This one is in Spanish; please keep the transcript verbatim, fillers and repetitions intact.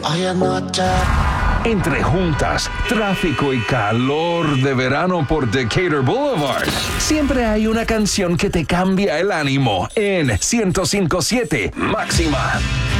Hoy es noche. Entre juntas, tráfico y calor de verano por Decatur Boulevard, siempre hay una canción que te cambia el ánimo en ciento cinco punto siete Máxima.